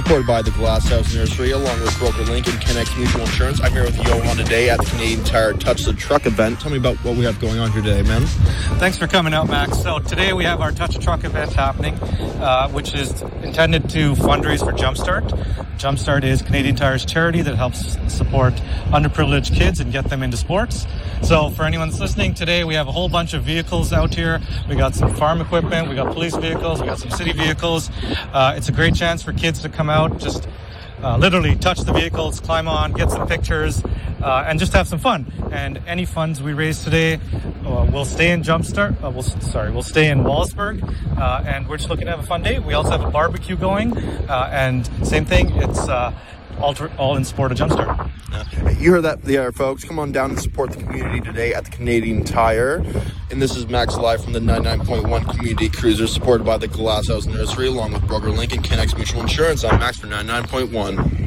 supported by the Glass House Nursery, along with broker Lincoln Connex Mutual Insurance. I'm here with Johan today at the Canadian Tire Touch the Truck event. Tell me about what we have going on here today, man. Thanks for coming out, Max. So today we have our Touch a Truck event happening, which is intended to fundraise for Jumpstart. Jumpstart is Canadian Tire's charity that helps support underprivileged kids and get them into sports. So for anyone that's listening, today we have a whole bunch of vehicles out here. We got some farm equipment, we got police vehicles, we got some city vehicles. It's a great chance for kids to come out, just literally touch the vehicles, climb on, get some pictures, and just have some fun. And any funds we raise today will stay in Jumpstart. We'll stay in Wallaceburg, and we're just looking to have a fun day. We also have a barbecue going, and same thing. It's all in support of Jumpstart. You heard that there, folks. Come on down and support the community today at the Canadian Tire. And this is Max live from the 99.1 Community Cruiser, supported by the Glass House Nursery, along with broker Lincoln Connex Mutual Insurance. I'm Max for 99.1.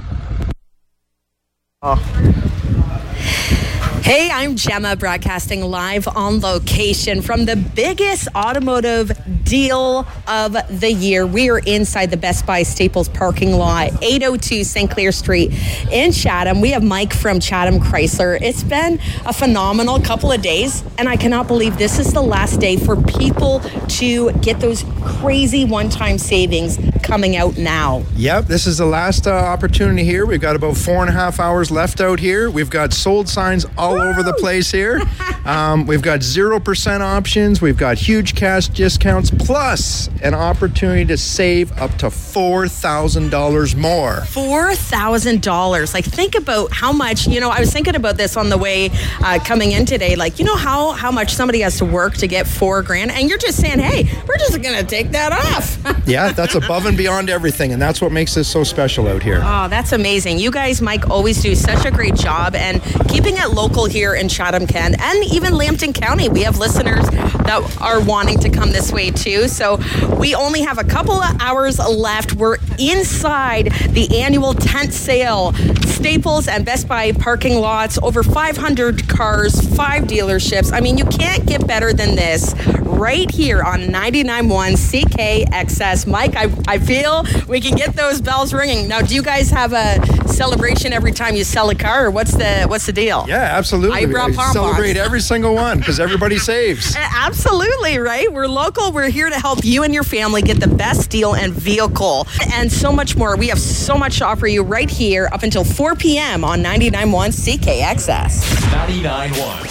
Hey, I'm Gemma, broadcasting live on location from the biggest automotive deal of the year. We are inside the Best Buy Staples parking lot, 802 St. Clair Street in Chatham. We have Mike from Chatham Chrysler. It's been a phenomenal couple of days, and I cannot believe this is the last day for people to get those crazy one-time savings coming out now. Yep, this is the last opportunity here. We've got about 4.5 hours left out here. We've got sold signs all over the place here. We've got 0% options. We've got huge cash discounts, plus an opportunity to save up to $4,000 more. $4,000. Like, think about how much, I was thinking about this on the way coming in today. Like, how much somebody has to work to get $4,000, and you're just saying, hey, we're just going to take that off. Yeah, that's above and beyond everything, and that's what makes this so special out here. Oh, that's amazing. You guys, Mike, always do such a great job, and keeping it local here in Chatham-Kent and even Lambton County. We have listeners that are wanting to come this way too. So we only have a couple of hours left. We're inside the annual tent sale. Staples and Best Buy parking lots, over 500 cars, 5 dealerships. I mean, you can't get better than this right here on 99.1 CKXS. Mike, I feel we can get those bells ringing. Now, do you guys have a celebration every time you sell a car, or what's the deal? Yeah, absolutely. I brought I celebrate every single one because everybody saves. Absolutely, right? We're local. We're here to help you and your family get the best deal and vehicle and so much more. We have so much to offer you right here up until 4 p.m. on 99.1 CKXS. 99.1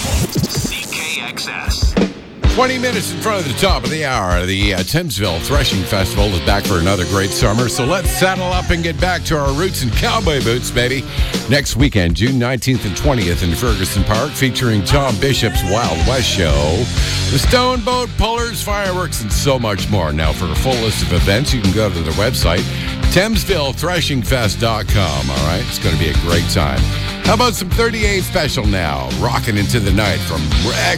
CKXS. 20 minutes in front of the top of the hour. The Thamesville Threshing Festival is back for another great summer, so let's saddle up and get back to our roots and cowboy boots, baby. Next weekend, June 19th and 20th in Ferguson Park, featuring Tom Bishop's Wild West Show, the Stone Boat Pullers, fireworks, and so much more. Now, for a full list of events, you can go to the website, ThamesvilleThreshingFest.com, all right? It's going to be a great time. How about some 38 Special now, rocking into the night from Rex